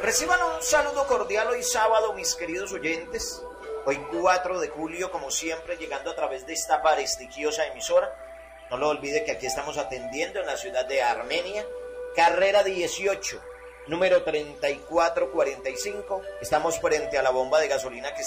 Reciban un saludo cordial hoy sábado, mis queridos oyentes. Hoy 4 de julio, como siempre, llegando a través de esta prestigiosa emisora. No lo olvide que aquí estamos atendiendo en la ciudad de Armenia, carrera 18, número 3445. Estamos frente a la bomba de gasolina que